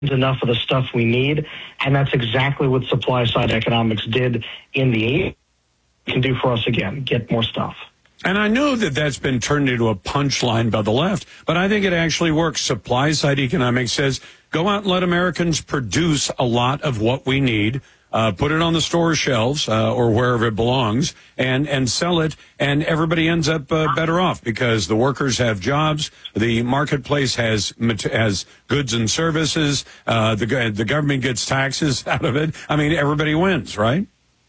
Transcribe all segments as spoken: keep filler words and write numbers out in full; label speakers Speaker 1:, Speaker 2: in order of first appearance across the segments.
Speaker 1: enough of the stuff we need, and that's exactly what supply-side economics did in the eighties. Can do for us again, get more stuff.
Speaker 2: And I know that that's been turned into a punchline by the left, but I think it actually works. Supply-side economics says, go out and let Americans produce a lot of what we need, uh, put it on the store shelves uh, or wherever it belongs, and, and sell it, and everybody ends up uh, better off because the workers have jobs, the marketplace has has goods and services, uh, the, the government gets taxes out of it. I mean, everybody wins, right?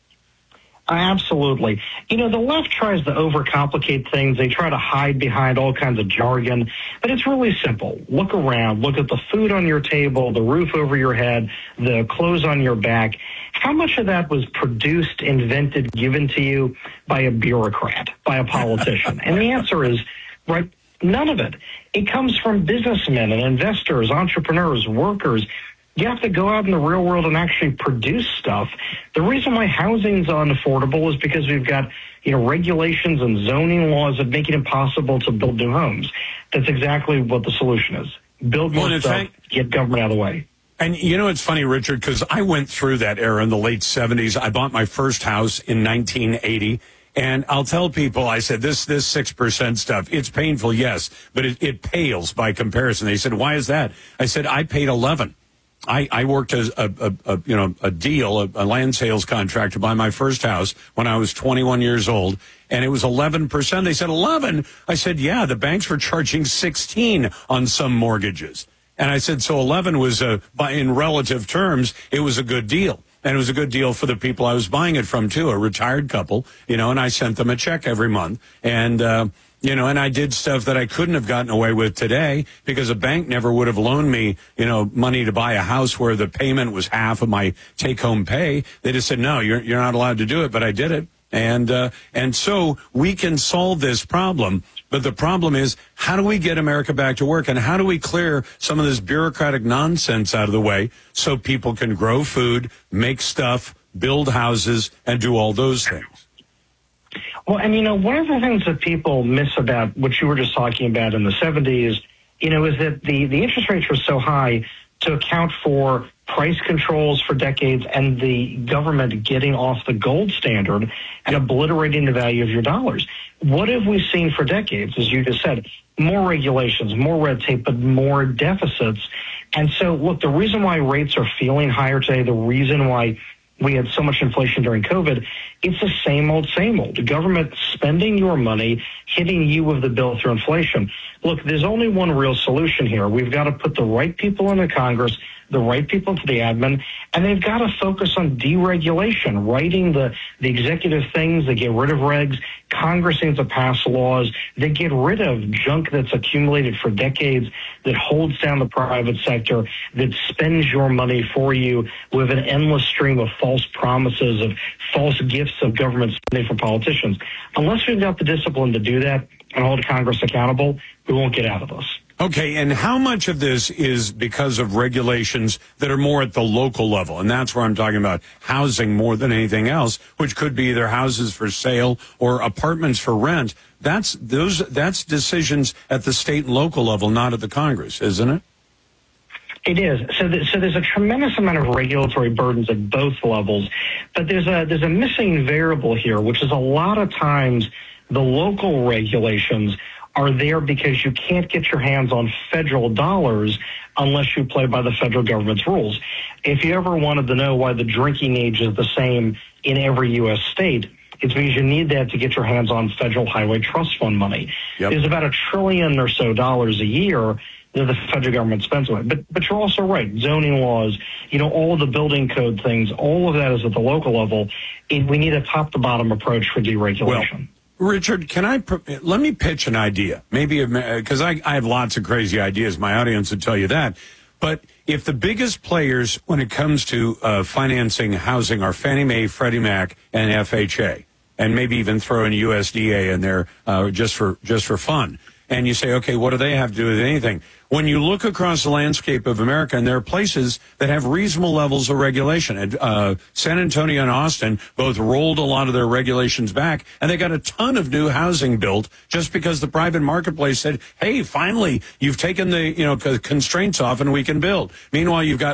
Speaker 1: Absolutely. You know, the left tries to overcomplicate things. They try to hide behind all kinds of jargon, but it's really simple. Look around. Look at the food on your table, the roof over your head, the clothes on your back. How much of that was produced, invented, given to you by a bureaucrat, by a politician? And the answer is, right, none of it. It comes from businessmen and investors, entrepreneurs, workers. You have to go out in the real world and actually produce stuff. The reason why housing is unaffordable is because we've got, you know, regulations and zoning laws that make it impossible to build new homes. That's exactly what the solution is. Build more
Speaker 2: well,
Speaker 1: stuff,
Speaker 2: fact,
Speaker 1: get government out of the way.
Speaker 2: And you know, it's funny, Richard, because I went through that era in the late seventies. I bought my first house in nineteen eighty. And I'll tell people, I said, this this six percent stuff, it's painful, yes, but it, it pales by comparison. They said, why is that? I said, I paid eleven. I, I worked as a, a, a you know a deal, a, a land sales contract to buy my first house when I was twenty-one years old, and it was eleven percent. They said eleven. I said, yeah, the banks were charging sixteen on some mortgages, and I said, so eleven was a, by in relative terms, it was a good deal, and it was a good deal for the people I was buying it from too, a retired couple, you know, and I sent them a check every month, and. Uh, You know, and I did stuff that I couldn't have gotten away with today because a bank never would have loaned me, you know, money to buy a house where the payment was half of my take-home pay. They just said, no, you're you're not allowed to do it, but I did it. And uh, and so we can solve this problem. But the problem is, how do we get America back to work? And how do we clear some of this bureaucratic nonsense out of the way so people can grow food, make stuff, build houses, and do all those things?
Speaker 1: Well, and, you know, one of the things that people miss about what you were just talking about in the seventies, you know, is that the, the interest rates were so high to account for price controls for decades and the government getting off the gold standard and obliterating the value of your dollars. What have we seen for decades, as you just said? More regulations, more red tape, but more deficits. And so, look, the reason why rates are feeling higher today, the reason why we had so much inflation during COVID, it's the same old, same old. The government spending your money, hitting you with the bill through inflation. Look, there's only one real solution here. We've got to put the right people in the Congress, the right people to the admin, and they've got to focus on deregulation, writing the, the executive things that get rid of regs. Congress needs to pass laws that get rid of junk that's accumulated for decades, that holds down the private sector, that spends your money for you with an endless stream of false promises, of false gifts of government spending for politicians. Unless we've got the discipline to do that and hold Congress accountable, we won't get out of this.
Speaker 2: Okay, and how much of this is because of regulations that are more at the local level? And that's where I'm talking about housing more than anything else, which could be either houses for sale or apartments for rent. That's those. That's decisions at the state and local level, not at the Congress, isn't it?
Speaker 1: It is. So, th- so there's a tremendous amount of regulatory burdens at both levels, but there's a there's a missing variable here, which is a lot of times the local regulations are there because you can't get your hands on federal dollars unless you play by the federal government's rules. If you ever wanted to know why the drinking age is the same in every U S state, it's because you need that to get your hands on federal highway trust fund money. Yep. There's about a trillion or so dollars a year that the federal government spends on it. But, but you're also right. Zoning laws, you know, all of the building code things, all of that is at the local level. It, we need a top-to-bottom approach for deregulation.
Speaker 2: Well, Richard, can I, let me pitch an idea. Maybe, because I, I have lots of crazy ideas. My audience would tell you that. But if the biggest players when it comes to uh, financing housing are Fannie Mae, Freddie Mac, and F H A, and maybe even throw in U S D A in there uh, just for just for fun, and you say, okay, what do they have to do with anything? When you look across the landscape of America, and there are places that have reasonable levels of regulation. And, uh, San Antonio and Austin both rolled a lot of their regulations back, and they got a ton of new housing built just because the private marketplace said, hey, finally, you've taken the, you know, constraints off and we can build. Meanwhile, you've got